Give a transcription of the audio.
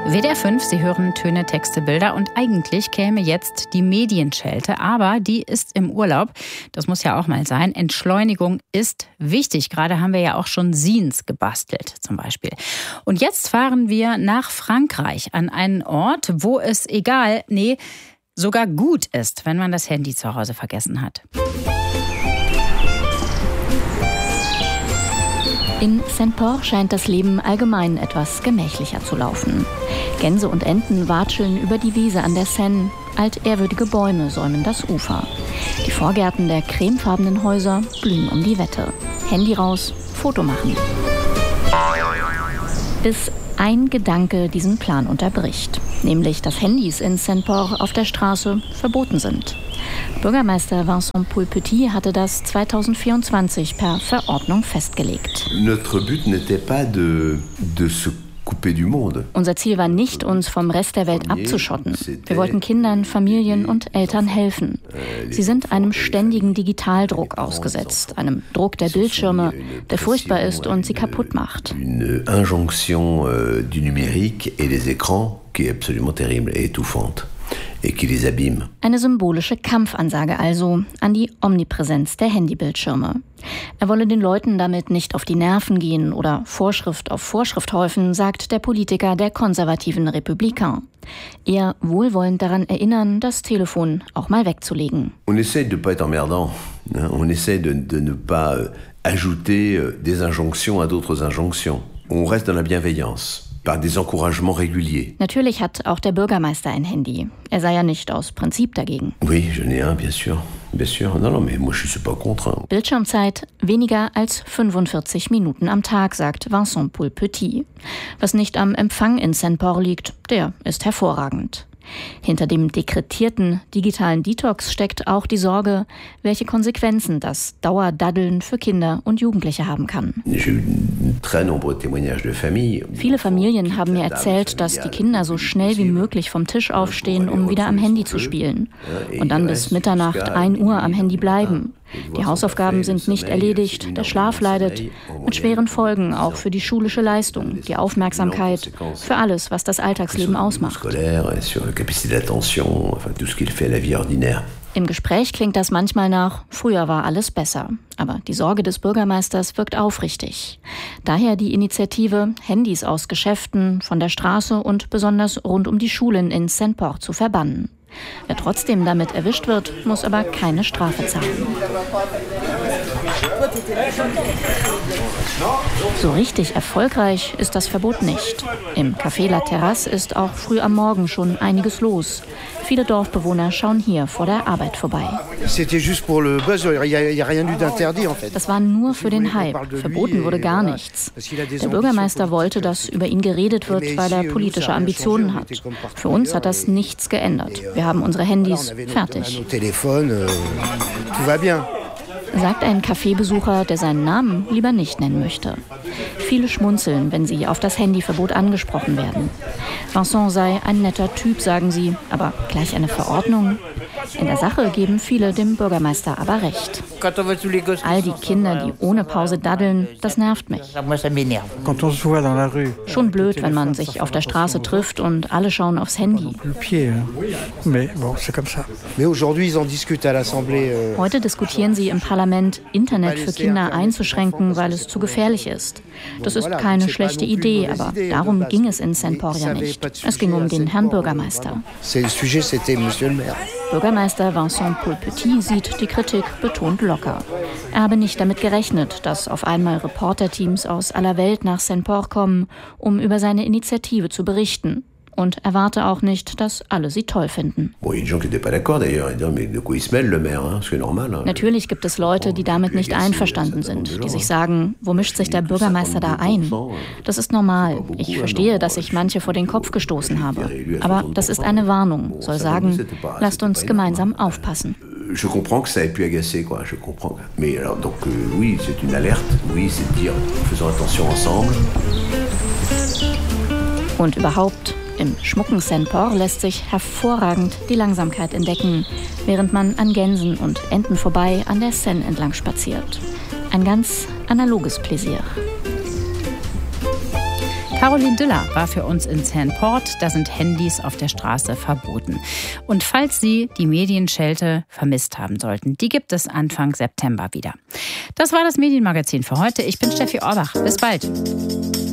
WDR 5, Sie hören Töne, Texte, Bilder und eigentlich käme jetzt die Medienschelte, aber die ist im Urlaub. Das muss ja auch mal sein. Entschleunigung ist wichtig. Gerade haben wir ja auch schon Scenes gebastelt zum Beispiel. Und jetzt fahren wir nach Frankreich an einen Ort, wo es sogar gut ist, wenn man das Handy zu Hause vergessen hat. In Saint-Port scheint das Leben allgemein etwas gemächlicher zu laufen. Gänse und Enten watscheln über die Wiese an der Seine. Altehrwürdige Bäume säumen das Ufer. Die Vorgärten der cremefarbenen Häuser blühen um die Wette. Handy raus, Foto machen. Bis ein Gedanke diesen Plan unterbricht. Nämlich, dass Handys in Saint-Port auf der Straße verboten sind. Bürgermeister Vincent Poulpetit hatte das 2024 per Verordnung festgelegt. Notre but n'était pas de se couper du monde. Unser Ziel war nicht, uns vom Rest der Welt abzuschotten. Wir wollten Kindern, Familien und Eltern helfen. Sie sind einem ständigen Digitaldruck ausgesetzt, einem Druck der Bildschirme, der furchtbar ist und sie kaputt macht. Une injonction du numérique et des écrans qui est absolument terrible et étouffante. Eine symbolische Kampfansage also an die Omnipräsenz der Handybildschirme. Er wolle den Leuten damit nicht auf die Nerven gehen oder Vorschrift auf Vorschrift häufen, sagt der Politiker der konservativen Républicains. Eher wohlwollend daran erinnern, das Telefon auch mal wegzulegen. On essaie de pas être emmerdant. On essaie de ne pas ajouter des injonctions à d'autres injonctions. On reste dans la bienveillance. Par des encouragements réguliers. Natürlich hat auch der Bürgermeister ein Handy. Er sei ja nicht aus Prinzip dagegen. Oui, j'en ai un, bien sûr. Bien sûr. Non, mais moi je suis pas contre. Bildschirmzeit weniger als 45 Minuten am Tag, sagt Vincent Poulpetit. Was nicht am Empfang in Saint-Port liegt, der ist hervorragend. Hinter dem dekretierten digitalen Detox steckt auch die Sorge, welche Konsequenzen das Dauerdaddeln für Kinder und Jugendliche haben kann. Viele Familien haben mir erzählt, dass die Kinder so schnell wie möglich vom Tisch aufstehen, um wieder am Handy zu spielen. Und dann bis Mitternacht 1 Uhr am Handy bleiben. Die Hausaufgaben sind nicht erledigt, der Schlaf leidet, mit schweren Folgen auch für die schulische Leistung, die Aufmerksamkeit, für alles, was das Alltagsleben ausmacht. Im Gespräch klingt das manchmal nach, früher war alles besser. Aber die Sorge des Bürgermeisters wirkt aufrichtig. Daher die Initiative, Handys aus Geschäften, von der Straße und besonders rund um die Schulen in Saint-Port zu verbannen. Wer trotzdem damit erwischt wird, muss aber keine Strafe zahlen. So richtig erfolgreich ist das Verbot nicht. Im Café La Terrasse ist auch früh am Morgen schon einiges los. Viele Dorfbewohner schauen hier vor der Arbeit vorbei. Das war nur für den Hype. Verboten wurde gar nichts. Der Bürgermeister wollte, dass über ihn geredet wird, weil er politische Ambitionen hat. Für uns hat das nichts geändert. Wir haben unsere Handys fertig. Sagt ein Cafébesucher, der seinen Namen lieber nicht nennen möchte. Viele schmunzeln, wenn sie auf das Handyverbot angesprochen werden. Vincent sei ein netter Typ, sagen sie, aber gleich eine Verordnung? In der Sache geben viele dem Bürgermeister aber recht. All die Kinder, die ohne Pause daddeln, das nervt mich. Schon blöd, wenn man sich auf der Straße trifft und alle schauen aufs Handy. Heute diskutieren sie im Parlament, Internet für Kinder einzuschränken, weil es zu gefährlich ist. Das ist keine schlechte Idee, aber darum ging es in Saint-Port ja nicht. Es ging um den Herrn Bürgermeister. Bürgermeister Vincent Poulpetit sieht die Kritik betont locker. Er habe nicht damit gerechnet, dass auf einmal Reporterteams aus aller Welt nach Saint-Port kommen, um über seine Initiative zu berichten. Und erwarte auch nicht, dass alle sie toll finden. Natürlich gibt es Leute, die damit nicht einverstanden sind, die sich sagen, wo mischt sich der Bürgermeister da ein? Das ist normal. Ich verstehe, dass ich manche vor den Kopf gestoßen habe. Aber das ist eine Warnung, soll sagen, lasst uns gemeinsam aufpassen. Je comprends que ça ait pu agacer, quoi. Je comprends. Mais alors, donc, oui, c'est une alerte. Oui, c'est de dire, faisons attention ensemble. Und überhaupt, im schmucken Saint-Port lässt sich hervorragend die Langsamkeit entdecken, während man an Gänsen und Enten vorbei an der Seine entlang spaziert. Ein ganz analoges Pläsier. Caroline Düller war für uns in Zaanpoort. Da sind Handys auf der Straße verboten. Und falls Sie die Medienschelte vermisst haben sollten, die gibt es Anfang September wieder. Das war das Medienmagazin für heute. Ich bin Steffi Orbach. Bis bald.